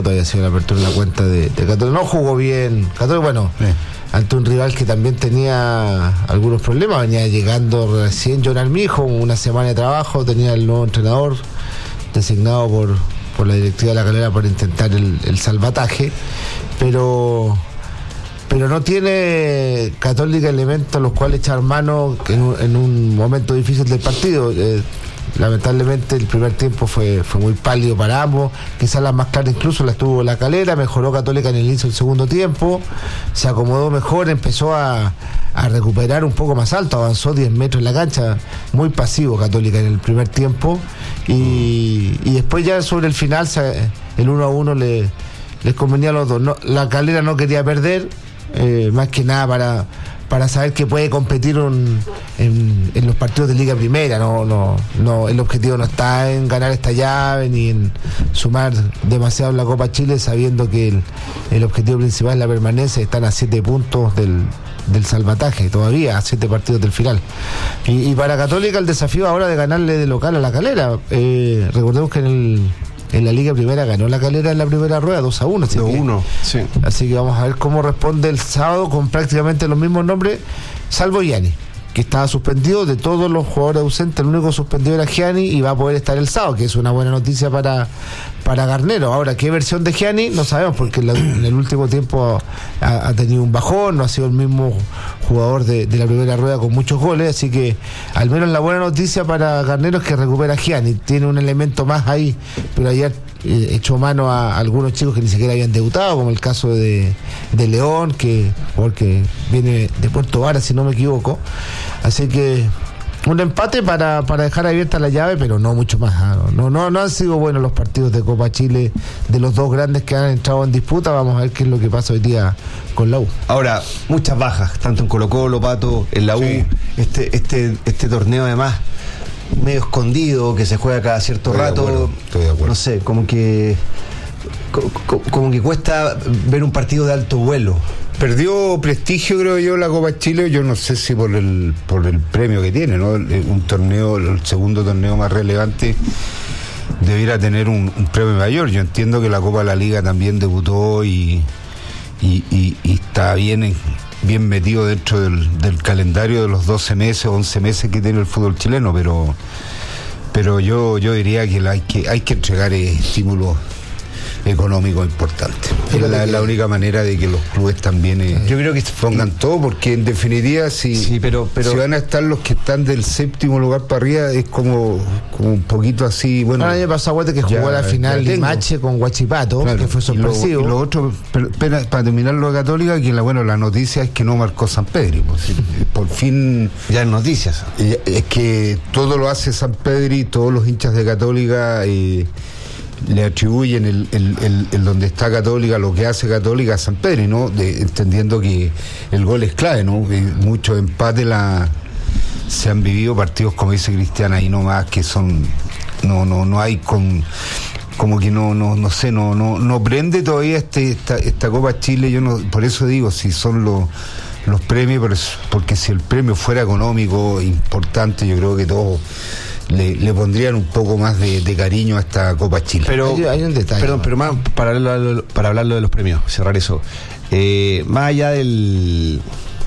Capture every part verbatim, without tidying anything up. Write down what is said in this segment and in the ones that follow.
disputa había sido la apertura de la cuenta de, de Católica. No jugó bien. Católica, bueno, sí. Ante un rival que también tenía algunos problemas, venía llegando recién John Armijo, una semana de trabajo, tenía el nuevo entrenador designado por, por la directiva de La Calera para intentar el, el salvataje, pero pero no tiene Católica elementos a los cuales echar mano en un, en un momento difícil del partido. Eh, lamentablemente el primer tiempo fue, fue muy pálido para ambos, quizás las más claras incluso las tuvo La Calera, mejoró Católica en el inicio del segundo tiempo, se acomodó mejor, empezó a, a recuperar un poco más alto, avanzó diez metros en la cancha, muy pasivo Católica en el primer tiempo, y, y después ya sobre el final se, el uno a uno le, les convenía a los dos. No, La Calera no quería perder, eh, más que nada para para saber que puede competir un, en, en los partidos de Liga Primera. No, no, no, el objetivo no está en ganar esta llave ni en sumar demasiado en la Copa Chile, sabiendo que el, el objetivo principal es la permanencia. Están a siete puntos del, del salvataje, todavía a siete partidos del final. Y, y para Católica el desafío ahora de ganarle de local a La Calera. Eh, recordemos que en el En la Liga Primera ganó La Calera en la primera rueda, dos a uno. dos a uno, sí. Así que vamos a ver cómo responde el sábado con prácticamente los mismos nombres, salvo Gianni, que estaba suspendido. De todos los jugadores ausentes, el único suspendido era Gianni y va a poder estar el sábado, que es una buena noticia para, para Garnero. Ahora, ¿qué versión de Gianni? No sabemos, porque en, la, en el último tiempo ha, ha tenido un bajón, no ha sido el mismo jugador de, de la primera rueda con muchos goles, así que al menos la buena noticia para Garnero es que recupera a Gianni, tiene un elemento más ahí, pero ayer eh, echó mano a, a algunos chicos que ni siquiera habían debutado, como el caso de, de León, que porque viene de Puerto Vara, si no me equivoco. Así que un empate para, para dejar abierta la llave, pero no mucho más. ¿eh? No, no, no han sido buenos los partidos de Copa Chile de los dos grandes que han entrado en disputa. Vamos a ver qué es lo que pasa hoy día con la U. Ahora, muchas bajas, tanto en Colo-Colo, Pato, en la U. Sí. Este, este, este torneo además medio escondido, que se juega cada cierto estoy rato. De acuerdo, estoy de acuerdo. No sé, como que como, como que cuesta ver un partido de alto vuelo. Perdió prestigio, creo yo, la Copa Chile. Yo no sé si por el por el premio que tiene, ¿no? Un torneo, el segundo torneo más relevante, debiera tener un, un premio mayor. Yo entiendo que la Copa de la Liga también debutó y y, y, y está bien bien metido dentro del, del calendario de los doce meses, once meses que tiene el fútbol chileno, pero pero yo yo diría que hay que hay que entregar estímulos económico importante. Es la, la única manera de que los clubes también eh, yo creo que pongan todo, porque en definitiva si, sí, pero, pero, si van a estar los que están del séptimo lugar para arriba, es como, como un poquito así. Bueno, el año pasado que jugó la final de Mache con Huachipato, claro, que fue sorpresivo. Y lo, y lo otro, pero, pero, para terminar lo de Católica, que la, bueno, la noticia es que no marcó San Pedro, pues, por fin ya en noticias. Es que todo lo hace San Pedro y todos los hinchas de Católica eh, le atribuyen el, el, el, el donde está Católica, lo que hace Católica a San Pedro, ¿no? De, entendiendo que el gol es clave, ¿no? Que muchos empates la, se han vivido partidos, como dice Cristian, ahí nomás, que son, no, no, no hay con, como que no, no, no sé, no, no, no prende todavía este, esta, esta Copa Chile. Yo no, por eso digo, si son los los premios, porque si el premio fuera económico importante, yo creo que todos Le, le pondrían un poco más de, de cariño a esta Copa Chile. Pero hay, hay un detalle. Perdón, pero más para hablarlo, para hablarlo de los premios, cerrar eso. Eh, más allá del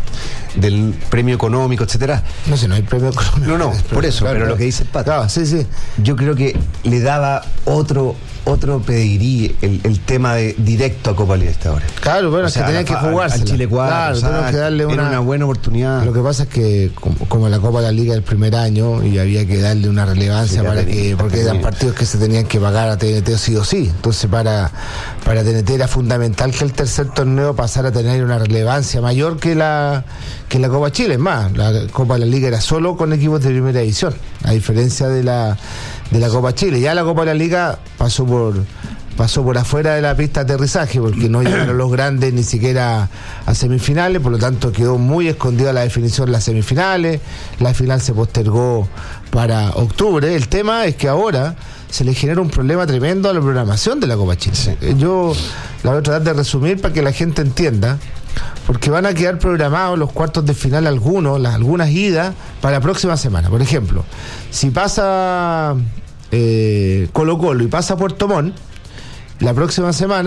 del premio económico, etcétera. No sé, no hay premio económico. No, no, por eso, claro, pero claro. Lo que dice el Pato. Claro, sí, sí. Yo creo que le daba otro otro pedirí el, el tema de directo a Copa Libertadores. Claro, bueno, o sea, es que tenían que jugarse. Al Chile cuatro, claro, o sea, tenemos que darle una, una buena oportunidad. Lo que pasa es que como, como la Copa de la Liga el primer año, y había que darle una relevancia, sí, para tenía, que, porque tenía. Eran partidos que se tenían que pagar a T N T sí o sí. Entonces para, para T N T era fundamental que el tercer torneo pasara a tener una relevancia mayor que la que la Copa Chile. Es más, la Copa de la Liga era solo con equipos de primera división, a diferencia de la de la Copa Chile. Ya la Copa de la Liga pasó por pasó por afuera de la pista de aterrizaje, porque no llegaron los grandes ni siquiera a semifinales, por lo tanto quedó muy escondida la definición de las semifinales. La final se postergó para octubre. El tema es que ahora se le genera un problema tremendo a la programación de la Copa Chile. Sí. Yo la voy a tratar de resumir para que la gente entienda, porque van a quedar programados los cuartos de final algunos, las algunas idas para la próxima semana. Por ejemplo, si pasa eh, Colo Colo y pasa Puerto Montt, la próxima semana